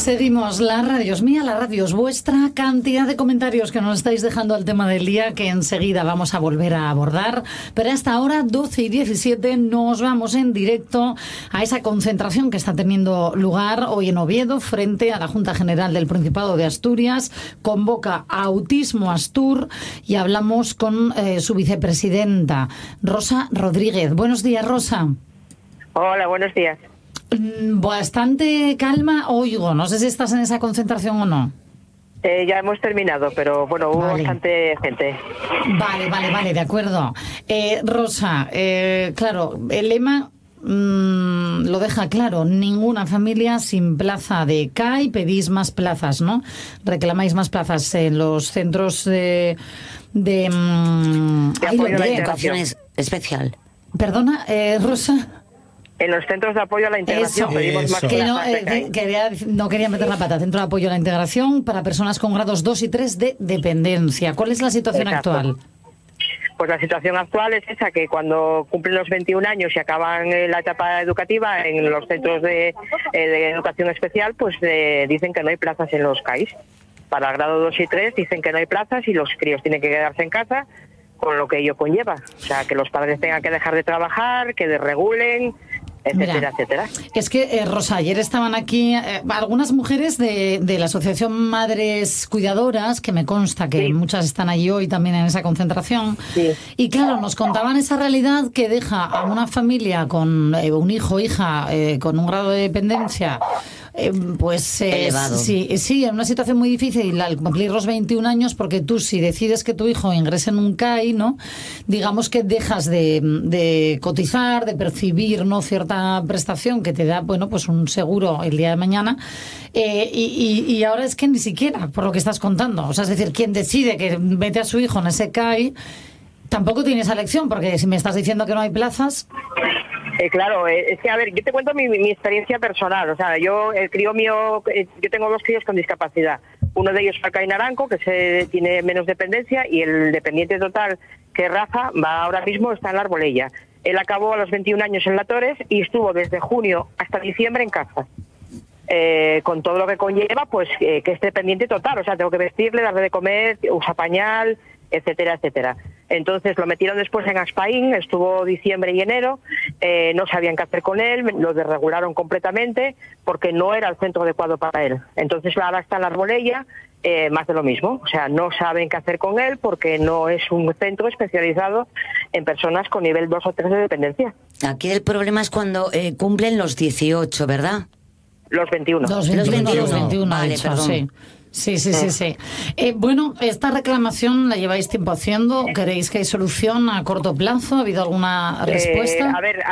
Seguimos, la radio es mía, la radio es vuestra. Cantidad de comentarios que nos estáis dejando al tema del día, que enseguida vamos a volver a abordar. Pero hasta ahora, 12:17, nos vamos en directo a esa concentración que está teniendo lugar hoy en Oviedo, frente a la Junta General del Principado de Asturias. Convoca a Autismo Astur y hablamos con su vicepresidenta, Rosa Rodríguez. Buenos días, Rosa. Hola, buenos días. Bastante calma, oigo. No sé si estás en esa concentración o no. Ya hemos terminado, pero bueno, hubo bastante gente. Vale, de acuerdo. Rosa, claro, el lema lo deja claro: ninguna familia sin plaza de CAI. Pedís más plazas, ¿no? Reclamáis más plazas en los centros de apoyo a la educación especial. Perdona, Rosa. En los centros de apoyo a la integración pedimos más plazas. No quería meter la pata. Centro de apoyo a la integración para personas con grados 2 y 3 de dependencia. ¿Cuál es la situación actual? Pues la situación actual es esa, que cuando cumplen los 21 años y acaban la etapa educativa en los centros de educación especial, pues dicen que no hay plazas en los CAIs. Para el grado 2 y 3 dicen que no hay plazas y los críos tienen que quedarse en casa, con lo que ello conlleva. O sea, que los padres tengan que dejar de trabajar, que desregulen, etcétera, etcétera. Es que, Rosa, ayer estaban aquí algunas mujeres de la Asociación Madres Cuidadoras, que me consta que muchas están allí hoy también en esa concentración, y claro, nos contaban esa realidad que deja a una familia con un hijo o hija con un grado de dependencia elevado. Sí, en una situación muy difícil al cumplir los 21 años, porque tú, si decides que tu hijo ingrese en un CAI, ¿no? Digamos que dejas de cotizar, de percibir, ¿no?, cierta prestación que te da, bueno, pues un seguro el día de mañana, y ahora es que ni siquiera, por lo que estás contando, o sea, es decir, quien decide que mete a su hijo en ese CAI tampoco tiene esa elección, porque si me estás diciendo que no hay plazas... Claro, es que, a ver, yo te cuento mi experiencia personal. O sea, yo tengo dos críos con discapacidad. Uno de ellos es Alcaí Naranco, que tiene menos dependencia, y el dependiente total, que es Rafa, ahora mismo está en la Arbolella. Él acabó a los 21 años en La Torres y estuvo desde junio hasta diciembre en casa. Con todo lo que conlleva, pues que es dependiente total. O sea, tengo que vestirle, darle de comer, usa pañal, etcétera, etcétera. Entonces lo metieron después en Aspaín, estuvo diciembre y enero, no sabían qué hacer con él, lo desregularon completamente porque no era el centro adecuado para él. Entonces ahora está en la Arbolella, más de lo mismo, o sea, no saben qué hacer con él porque no es un centro especializado en personas con nivel 2 o 3 de dependencia. Aquí el problema es cuando cumplen los 18, ¿verdad? Los 21. Los 21, vale, perdón. Sí. Bueno, esta reclamación la lleváis tiempo haciendo. ¿Queréis que hay solución a corto plazo? ¿Ha habido alguna respuesta? A ver,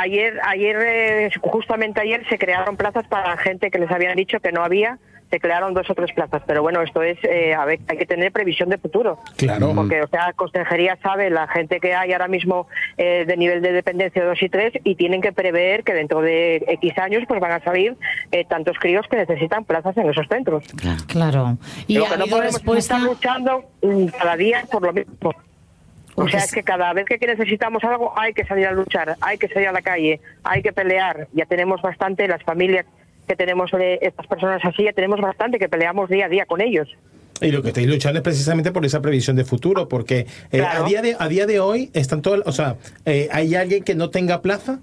justamente ayer se crearon plazas para gente que les habían dicho que no había. Se crearon 2 o 3 plazas, pero bueno, esto es, a ver, hay que tener previsión de futuro. Claro. Porque, o sea, Consejería sabe la gente que hay ahora mismo de nivel de dependencia 2 y 3 y tienen que prever que dentro de X años pues van a salir tantos críos que necesitan plazas en esos centros. Claro. Y lo que no podemos estar luchando cada día por lo mismo. O sea, es que cada vez que necesitamos algo hay que salir a luchar, hay que salir a la calle, hay que pelear. Ya tenemos bastante, las familias que tenemos estas personas así, ya tenemos bastante, que peleamos día a día con ellos. Y lo que estáis luchando es precisamente por esa previsión de futuro, porque claro, a día de hoy están todos, o sea, ¿hay alguien que no tenga plaza?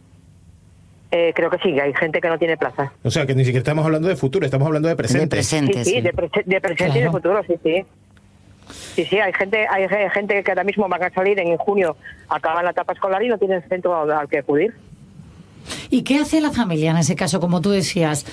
Creo que sí, hay gente que no tiene plaza. O sea, que ni siquiera estamos hablando de futuro, estamos hablando de presente. De presente claro. Y de futuro, sí. Sí, hay gente que ahora mismo van a salir en junio, acaban la etapa escolar y no tienen centro al que acudir. ¿Y qué hace la familia en ese caso, como tú decías?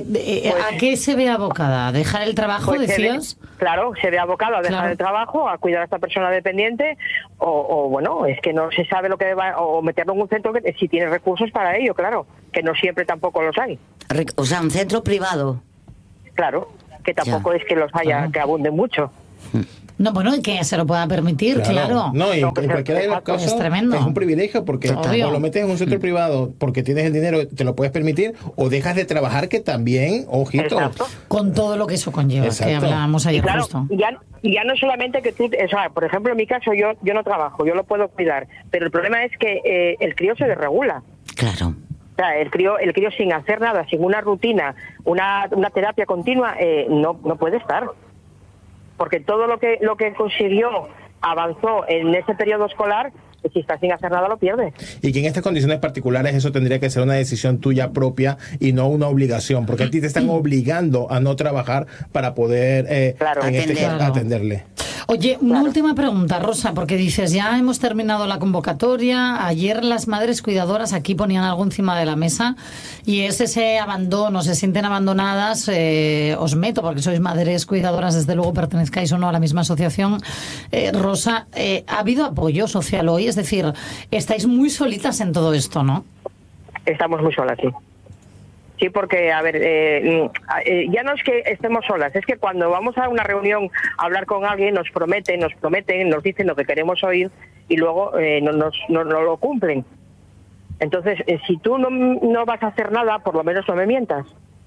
¿A qué se ve abocada? ¿A dejar el trabajo, decías? Claro, se ve abocada a dejar el trabajo, a cuidar a esta persona dependiente, o bueno, es que no se sabe lo que va, o meterlo en un centro que si tiene recursos para ello, claro, que no siempre tampoco los hay. O sea, un centro privado. Claro, que tampoco es que los haya, que abunden mucho. No, bueno, y que se lo pueda permitir, claro. No, y en cualquiera de los casos es tremendo. Es un privilegio, porque o lo metes en un centro privado porque tienes el dinero, te lo puedes permitir, o dejas de trabajar, que también, ojito. Exacto. Con todo lo que eso conlleva, que hablábamos ayer claro, justo. Ya no solamente que tú, o sea, por ejemplo, en mi caso yo no trabajo, yo lo puedo cuidar, pero el problema es que el crío se desregula. Claro. sea, el crío sin hacer nada, sin una rutina, una terapia continua, no puede estar. Porque todo lo que consiguió, avanzó en ese periodo escolar, si está sin hacer nada lo pierde. Y que en estas condiciones particulares eso tendría que ser una decisión tuya propia y no una obligación, porque a ti te están obligando a no trabajar para poder atenderle. Oye, una última pregunta, Rosa, porque dices, ya hemos terminado la convocatoria, ayer las madres cuidadoras aquí ponían algo encima de la mesa y es ese abandono, se sienten abandonadas, os meto porque sois madres cuidadoras, desde luego pertenezcáis o no a la misma asociación. Rosa, ¿ha habido apoyo social hoy? Es decir, estáis muy solitas en todo esto, ¿no? Estamos muy solas, sí. Sí, porque, a ver, ya no es que estemos solas, es que cuando vamos a una reunión a hablar con alguien nos prometen, nos dicen lo que queremos oír y luego no lo cumplen. Entonces, si tú no vas a hacer nada, por lo menos no me mientas.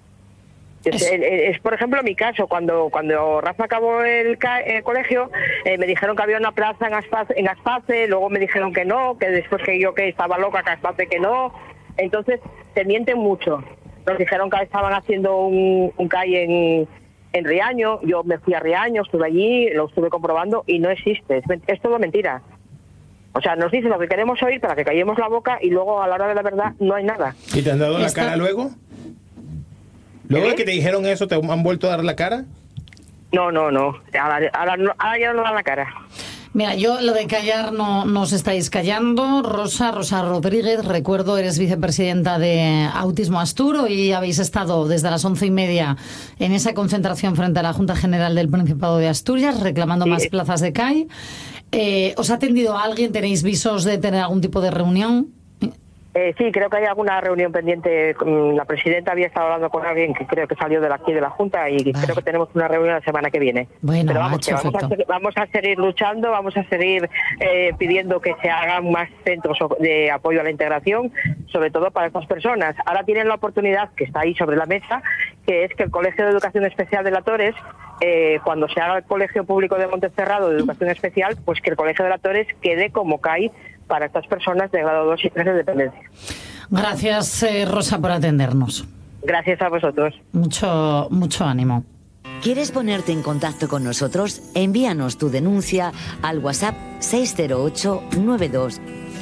Es por ejemplo, mi caso, cuando Rafa acabó el colegio, me dijeron que había una plaza en Aspace, luego me dijeron que no, que después que yo que estaba loca, que Aspace que no. Entonces, te mienten mucho. Nos dijeron que estaban haciendo un CAI en Riaño, yo me fui a Riaño, estuve allí, lo estuve comprobando y no existe, es todo mentira. O sea, nos dicen lo que queremos oír para que callemos la boca y lugo a la hora de la verdad no hay nada. ¿Y te han dado la cara luego? ¿Luego de que te dijeron eso, te han vuelto a dar la cara? No. Ahora ya no dan la cara. Mira, yo lo de callar no os estáis callando. Rosa Rodríguez, recuerdo, eres vicepresidenta de Autismo Astur y habéis estado desde las 11:30 en esa concentración frente a la Junta General del Principado de Asturias reclamando más plazas de CAI. ¿Os ha atendido alguien? ¿Tenéis visos de tener algún tipo de reunión? Sí, creo que hay alguna reunión pendiente. La presidenta había estado hablando con alguien que creo que salió de aquí de la Junta y creo que tenemos una reunión la semana que viene. Bueno, pero vamos a seguir luchando, vamos a seguir pidiendo que se hagan más centros de apoyo a la integración, sobre todo para estas personas. Ahora tienen la oportunidad, que está ahí sobre la mesa, que es que el Colegio de Educación Especial de La Torres, cuando se haga el Colegio Público de Montecerrado de Educación Especial, pues que el Colegio de La Torres quede como CAI para estas personas de grado 2 y 3 de dependencia. Gracias, Rosa, por atendernos. Gracias a vosotros. Mucho ánimo. ¿Quieres ponerte en contacto con nosotros? Envíanos tu denuncia al WhatsApp 608 92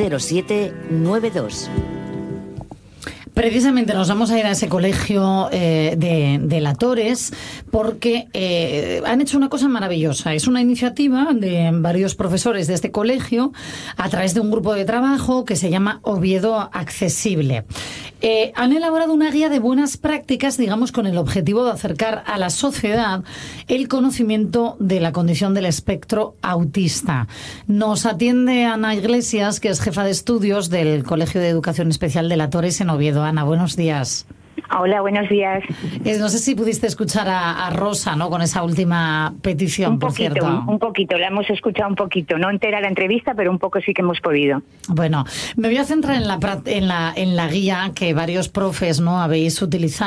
0792. Precisamente nos vamos a ir a ese colegio de La Torres porque han hecho una cosa maravillosa. Es una iniciativa de varios profesores de este colegio a través de un grupo de trabajo que se llama Oviedo Accesible. Han elaborado una guía de buenas prácticas, digamos, con el objetivo de acercar a la sociedad el conocimiento de la condición del espectro autista. Nos atiende Ana Iglesias, que es jefa de estudios del Colegio de Educación Especial de La Torres en Oviedo. Ana, buenos días. Hola, buenos días. No sé si pudiste escuchar a Rosa, ¿no?, con esa última petición, por cierto. Un poquito, la hemos escuchado un poquito. No entera la entrevista, pero un poco sí que hemos podido. Bueno, me voy a centrar en la guía que varios profes, ¿no?, habéis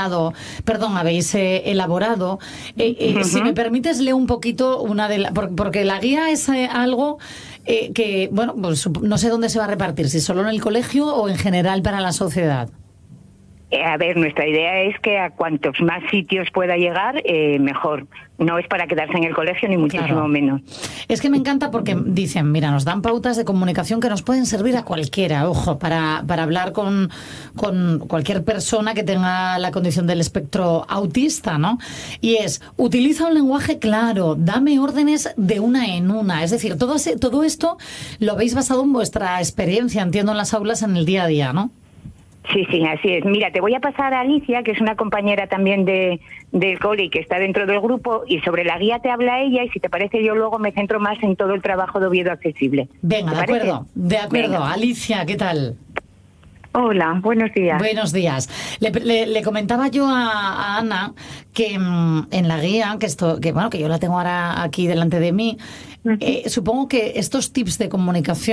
elaborado. Si me permites, leo un poquito porque la guía es algo que, bueno, pues no sé dónde se va a repartir, si solo en el colegio o en general para la sociedad. A ver, nuestra idea es que a cuantos más sitios pueda llegar, mejor. No es para quedarse en el colegio, ni muchísimo menos. Es que me encanta porque dicen, mira, nos dan pautas de comunicación que nos pueden servir a cualquiera, ojo, para hablar con cualquier persona que tenga la condición del espectro autista, ¿no? Y es, utiliza un lenguaje claro, dame órdenes de una en una. Es decir, todo esto lo habéis basado en vuestra experiencia, entiendo, en las aulas en el día a día, ¿no? Sí, así es. Mira, te voy a pasar a Alicia, que es una compañera también del cole y que está dentro del grupo, y sobre la guía te habla ella, y si te parece yo luego me centro más en todo el trabajo de Oviedo Accesible. Venga, de acuerdo. Venga. Alicia, ¿qué tal? Hola, buenos días. Buenos días. Le comentaba yo a Ana que en la guía, que yo la tengo ahora aquí delante de mí, supongo que estos tips de comunicación